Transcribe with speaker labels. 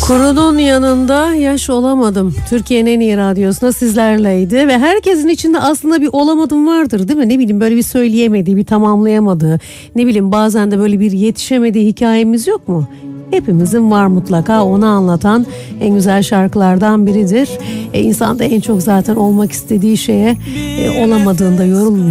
Speaker 1: Kurunun yanında yaş olamadım. Türkiye'nin en iyi radyosunda sizlerleydi ve herkesin içinde aslında bir olamadım vardır, değil mi? Ne bileyim, böyle bir söyleyemediği, bir tamamlayamadığı, ne bileyim bazen de böyle bir yetişemediği hikayemiz yok mu? Hepimizin var mutlaka, onu anlatan en güzel şarkılardan biridir. İnsan da en çok zaten olmak istediği şeye olamadığında yorulmuyor.